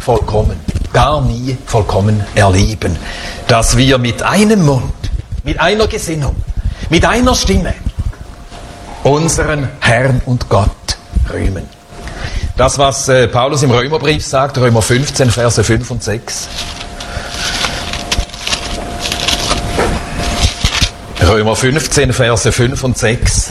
vollkommen, gar nie vollkommen erleben, dass wir mit einem Mund, mit einer Gesinnung, mit einer Stimme unseren Herrn und Gott rühmen. Das, was Paulus im Römerbrief sagt, Römer 15, Verse 5 und 6. Römer 15, Verse 5 und 6.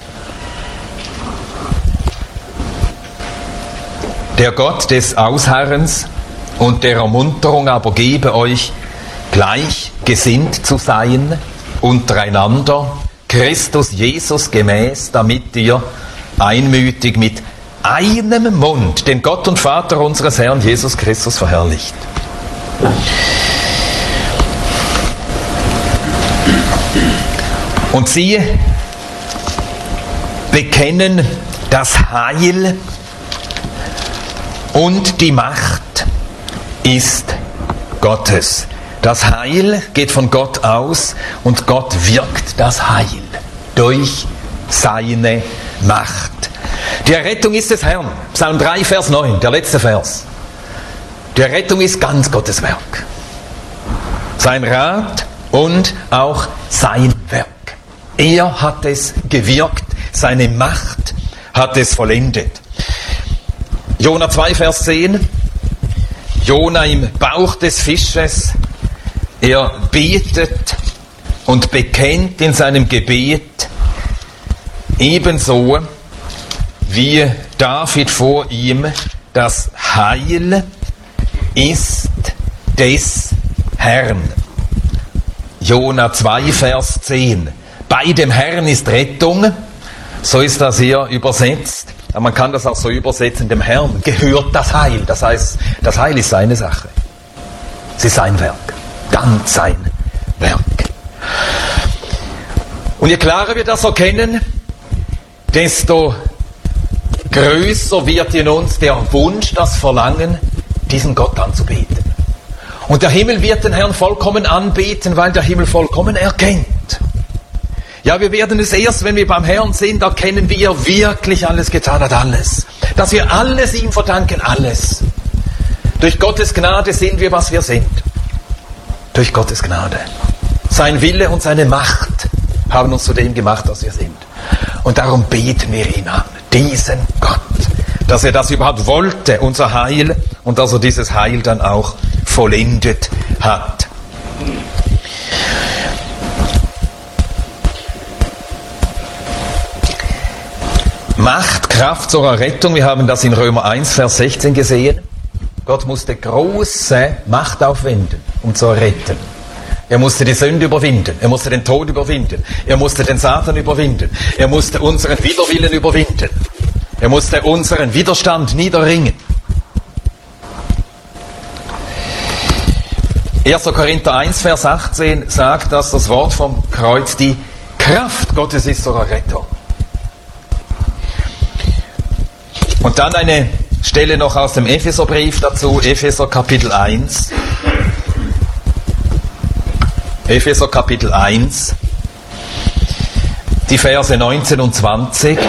Der Gott des Ausharrens und der Ermunterung aber gebe euch, gleichgesinnt zu sein untereinander, Christus Jesus gemäß, damit ihr einmütig mit einem Mund den Gott und Vater unseres Herrn Jesus Christus verherrlicht. Und sie bekennen das Heil und die Macht ist Gottes. Das Heil geht von Gott aus und Gott wirkt das Heil durch seine Macht. Die Errettung ist des Herrn. Psalm 3, Vers 9, der letzte Vers. Die Errettung ist ganz Gottes Werk. Sein Rat und auch sein Werk. Er hat es gewirkt, seine Macht hat es vollendet. Jona 2, Vers 10. Jona im Bauch des Fisches. Er betet und bekennt in seinem Gebet ebenso wie David vor ihm, das Heil ist des Herrn. Jona 2, Vers 10. Bei dem Herrn ist Rettung, so ist das hier übersetzt. Aber man kann das auch so übersetzen, dem Herrn gehört das Heil. Das heißt, das Heil ist seine Sache. Es ist sein Werk. Ganz sein Werk. Und je klarer wir das erkennen, desto größer wird in uns der Wunsch, das Verlangen, diesen Gott anzubeten. Und der Himmel wird den Herrn vollkommen anbeten, weil der Himmel vollkommen erkennt. Ja, wir werden es erst, wenn wir beim Herrn sind, erkennen, wie er wirklich alles getan hat, alles. Dass wir alles ihm verdanken, alles. Durch Gottes Gnade sind wir, was wir sind. Durch Gottes Gnade. Sein Wille und seine Macht haben uns zu dem gemacht, was wir sind. Und darum beten wir ihn an, diesen Gott, dass er das überhaupt wollte, unser Heil, und dass er dieses Heil dann auch vollendet hat. Macht, Kraft zur Errettung, wir haben das in Römer 1, Vers 16 gesehen. Gott musste große Macht aufwenden, um zu erretten. Er musste die Sünde überwinden, er musste den Tod überwinden, er musste den Satan überwinden, er musste unseren Widerwillen überwinden, er musste unseren Widerstand niederringen. 1. Korinther 1, Vers 18 sagt, dass das Wort vom Kreuz die Kraft Gottes ist zur Errettung. Und dann eine Stelle noch aus dem Epheserbrief dazu, Epheser Kapitel 1. Epheser Kapitel 1, die Verse 19 und 20.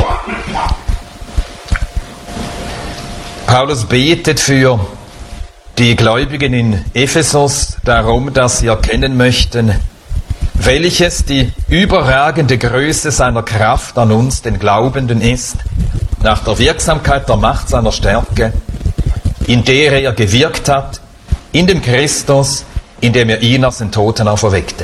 Paulus betet für die Gläubigen in Ephesus darum, dass sie erkennen möchten, welches die überragende Größe seiner Kraft an uns, den Glaubenden, ist, nach der Wirksamkeit der Macht seiner Stärke, in der er gewirkt hat, in dem Christus, indem er ihn aus den Toten auferweckte.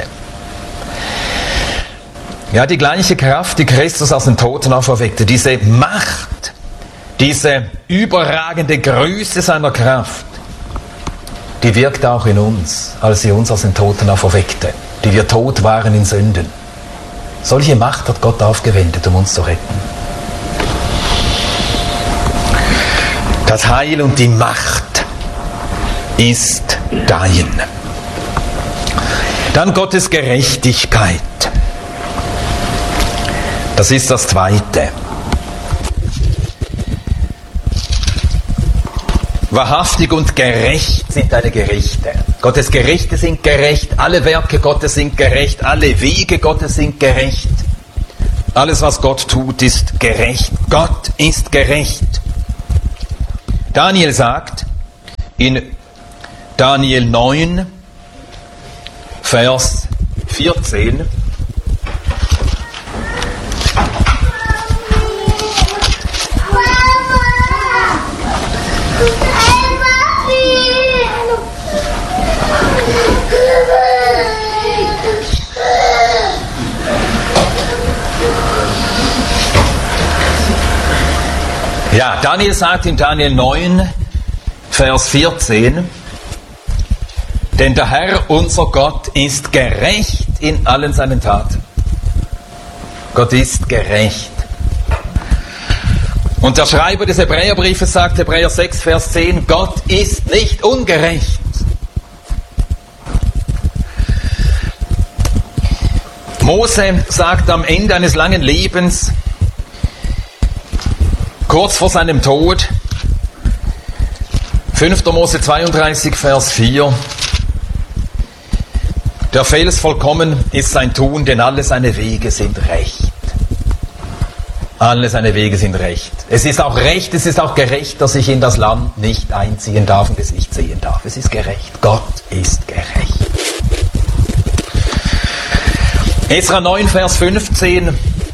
Ja, die gleiche Kraft, die Christus aus den Toten auferweckte, diese Macht, diese überragende Größe seiner Kraft, die wirkt auch in uns, als sie uns aus den Toten auferweckte, die wir tot waren in Sünden. Solche Macht hat Gott aufgewendet, um uns zu retten. Das Heil und die Macht ist dein. Dann Gottes Gerechtigkeit. Das ist das Zweite. Wahrhaftig und gerecht sind deine Gerichte. Gottes Gerichte sind gerecht, alle Werke Gottes sind gerecht, alle Wege Gottes sind gerecht. Alles, was Gott tut, ist gerecht. Gott ist gerecht. Daniel sagt, in Daniel 9, Vers 14. Ja, Daniel sagt in Daniel 9, Vers 14, denn der Herr, unser Gott, ist gerecht in allen seinen Taten. Gott ist gerecht. Und der Schreiber des Hebräerbriefes sagt, Hebräer 6, Vers 10, Gott ist nicht ungerecht. Mose sagt am Ende eines langen Lebens, kurz vor seinem Tod, 5. Mose 32, Vers 4, der Fels vollkommen ist sein Tun, denn alle seine Wege sind recht. Alle seine Wege sind recht. Es ist auch recht, es ist auch gerecht, dass ich in das Land nicht einziehen darf und es nicht sehen darf. Es ist gerecht. Gott ist gerecht. Esra 9, Vers 15